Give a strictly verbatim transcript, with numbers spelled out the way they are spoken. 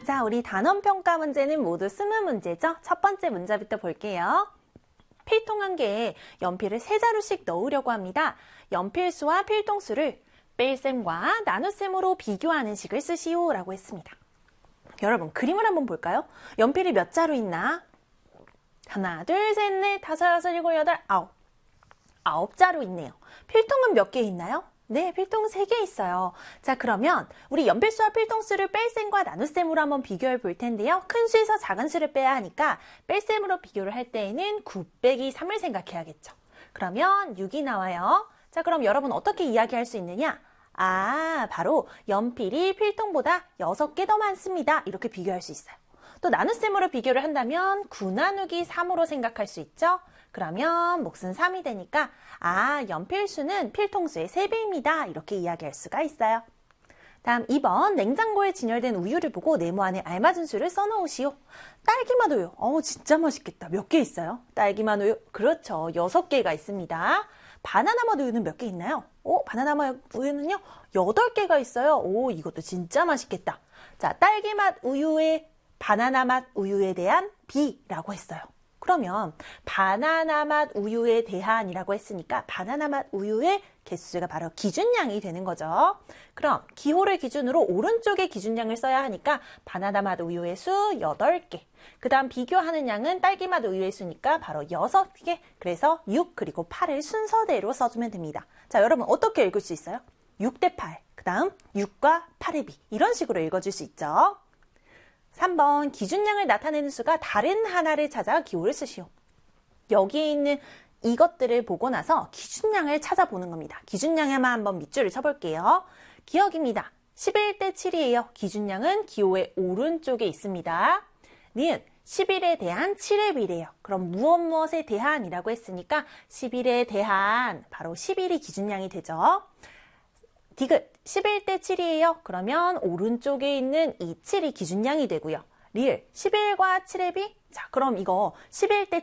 자, 우리 단원평가 문제는 모두 스무 문제죠? 첫 번째 문제부터 볼게요. 필통 한 개에 연필을 세 자루씩 넣으려고 합니다. 연필수와 필통수를 뺄셈과 나눗셈으로 비교하는 식을 쓰시오 라고 했습니다. 여러분, 그림을 한번 볼까요? 연필이 몇 자루 있나? 하나, 둘, 셋, 넷, 다섯, 여섯, 일곱, 여덟, 아홉. 아홉 자루 있네요. 필통은 몇 개 있나요? 네, 필통은 세 개 있어요. 자, 그러면 우리 연필수와 필통수를 뺄셈과 나눗셈으로 한번 비교해 볼 텐데요. 큰 수에서 작은 수를 빼야 하니까 뺄셈으로 비교를 할 때에는 구 빼기 삼을 생각해야겠죠. 그러면 육이 나와요. 자, 그럼 여러분 어떻게 이야기할 수 있느냐? 아, 바로 연필이 필통보다 여섯 개 더 많습니다. 이렇게 비교할 수 있어요. 또 나눗셈으로 비교를 한다면 구 나누기 삼으로 생각할 수 있죠. 그러면 몫은 삼이 되니까 아, 연필수는 필통수의 세 배입니다. 이렇게 이야기할 수가 있어요. 다음 이 번 냉장고에 진열된 우유를 보고 네모 안에 알맞은 수를 써놓으시오. 딸기맛 우유. 어우, 진짜 맛있겠다. 몇 개 있어요? 딸기맛 우유. 그렇죠. 여섯 개가 있습니다. 바나나맛 우유는 몇 개 있나요? 오, 바나나맛 우유는요? 여덟 개가 있어요. 오, 이것도 진짜 맛있겠다. 자, 딸기맛 우유의 바나나맛 우유에 대한 비라고 했어요. 그러면 바나나맛 우유에 대한이라고 했으니까 바나나맛 우유의 개수가 바로 기준량이 되는 거죠. 그럼 기호를 기준으로 오른쪽에 기준량을 써야 하니까 바나나맛 우유의 수 여덟 개. 그 다음 비교하는 양은 딸기맛 우유의 수니까 바로 여섯 개. 그래서 육 그리고 팔을 순서대로 써주면 됩니다. 자, 여러분 어떻게 읽을 수 있어요? 육 대 팔. 그 다음 육과 팔의 비. 이런 식으로 읽어줄 수 있죠. 삼 번 기준량을 나타내는 수가 다른 하나를 찾아 기호를 쓰시오. 여기에 있는 이것들을 보고 나서 기준량을 찾아보는 겁니다. 기준량에만 한번 밑줄을 쳐볼게요. 기억입니다. 십일 대 칠이에요. 기준량은 기호의 오른쪽에 있습니다. 니은 십일에 대한 칠의 비례요. 그럼 무엇 무엇에 대한이라고 했으니까 십일에 대한 바로 십일이 기준량이 되죠. 디귿 십일 대 칠이에요. 그러면 오른쪽에 있는 이 칠이 기준량이 되고요. 리을 십일과 칠의 비? 자, 그럼 이거 십일 대